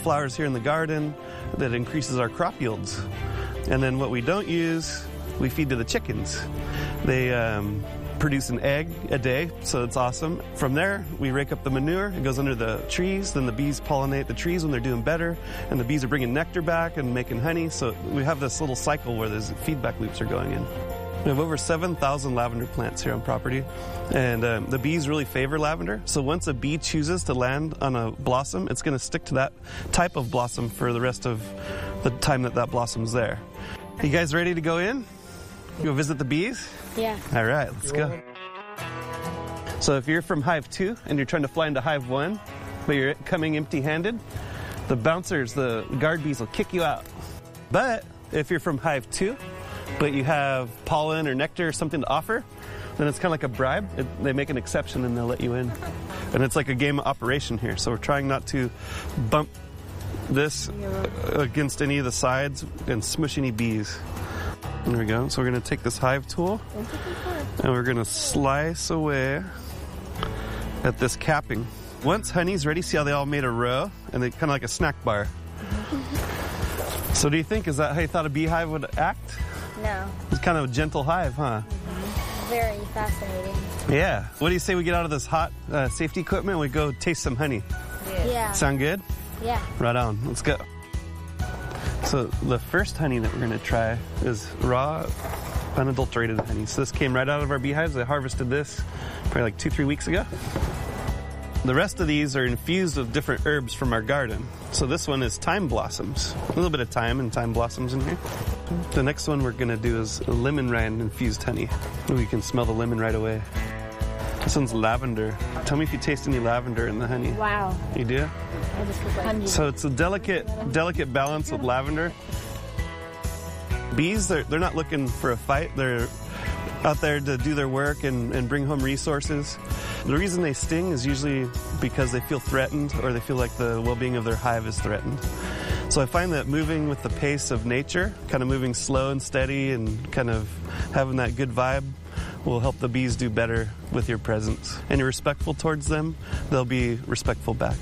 flowers here in the garden that increases our crop yields. And then what we don't use, we feed to the chickens. They produce an egg a day, so it's awesome. From there, we rake up the manure. It goes under the trees. Then the bees pollinate the trees when they're doing better. And the bees are bringing nectar back and making honey. So we have this little cycle where those feedback loops are going in. We have over 7,000 lavender plants here on property. And the bees really favor lavender. So once a bee chooses to land on a blossom, it's going to stick to that type of blossom for the rest of the time that blossom's there. You guys ready to go in? You go visit the bees? Yeah. All right, let's go. So if you're from Hive 2 and you're trying to fly into Hive 1, but you're coming empty-handed, the bouncers, the guard bees will kick you out. But if you're from Hive 2, but you have pollen or nectar or something to offer, then it's kind of like a bribe. They make an exception and they'll let you in. And it's like a game of operation here. So we're trying not to bump this against any of the sides and smush any bees. There we go. So we're going to take this hive tool and we're going to slice away at this capping. Once honey's ready, see how they all made a row? And they kind of like a snack bar. So do you think, is that how you thought a beehive would act? No. It's kind of a gentle hive, huh? Very fascinating. Yeah. What do you say we get out of this hot safety equipment and we go taste some honey? Yeah. Sound good? Yeah. Right on. Let's go. So the first honey that we're going to try is raw, unadulterated honey. So this came right out of our beehives. I harvested this probably like 2-3 weeks ago. The rest of these are infused with different herbs from our garden. So this one is thyme blossoms. A little bit of thyme and thyme blossoms in here. The next one we're going to do is lemon rind infused honey. Ooh, you can smell the lemon right away. This one's lavender. Tell me if you taste any lavender in the honey. Wow. You do? I just was like, So it's a delicate balance with lavender. Bees, they're not looking for a fight. They're out there to do their work and bring home resources. The reason they sting is usually because they feel threatened or they feel like the well-being of their hive is threatened. So I find that moving with the pace of nature, kind of moving slow and steady and kind of having that good vibe will help the bees do better with your presence. And you're respectful towards them, they'll be respectful back.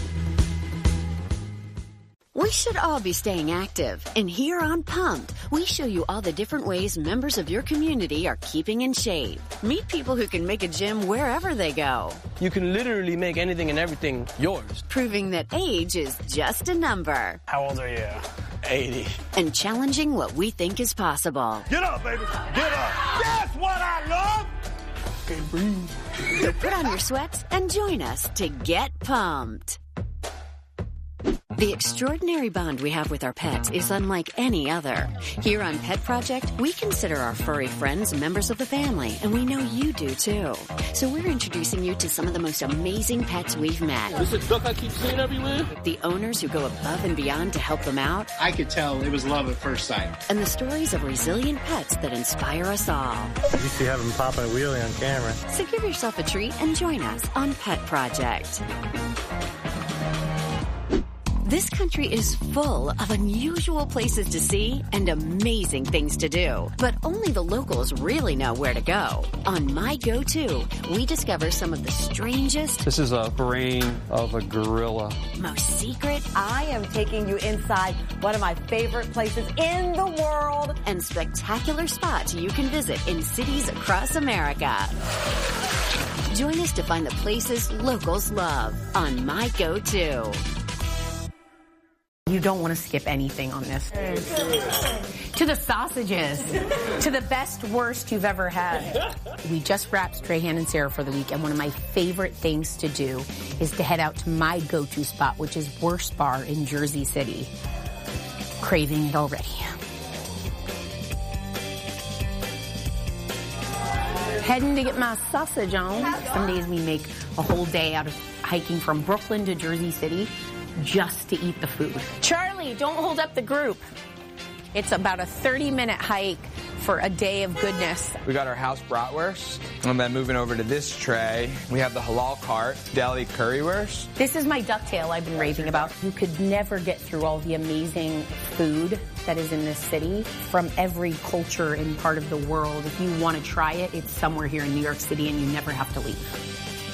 We should all be staying active. And here on Pumped, we show you all the different ways members of your community are keeping in shape. Meet people who can make a gym wherever they go. You can literally make anything and everything yours. Proving that age is just a number. How old are you? 80. And challenging what we think is possible. Get up, baby. Get up. That's what I love. Okay, breathe. So put on your sweats and join us to get pumped. The extraordinary bond we have with our pets is unlike any other. Here on Pet Project, we consider our furry friends members of the family, and we know you do too. So we're introducing you to some of the most amazing pets we've met. This is duck I keep seeing everywhere. The owners who go above and beyond to help them out. I could tell it was love at first sight. And the stories of resilient pets that inspire us all. You see having popping a wheelie on camera. So give yourself a treat and join us on Pet Project. This country is full of unusual places to see and amazing things to do. But only the locals really know where to go. On My Go-To, we discover some of the strangest... This is a brain of a gorilla. ...most secret... I am taking you inside one of my favorite places in the world. ...and spectacular spots you can visit in cities across America. Join us to find the places locals love on My Go-To. You don't want to skip anything on this. To the sausages. To the best, worst you've ever had. We just wrapped Strahan and Sarah for the week, and one of my favorite things to do is to head out to my go-to spot, which is Worst Bar in Jersey City. Craving it already. Heading to get my sausage on. Some days we make a whole day out of hiking from Brooklyn to Jersey City just to eat the food. Charlie, don't hold up the group. It's about a 30-minute hike for a day of goodness. We got our house bratwurst, and then moving over to this tray, we have the halal cart, deli currywurst. This is my ducktail I've been raving about. You could never get through all the amazing food that is in this city from every culture and part of the world. If you want to try it, it's somewhere here in New York City, and you never have to leave.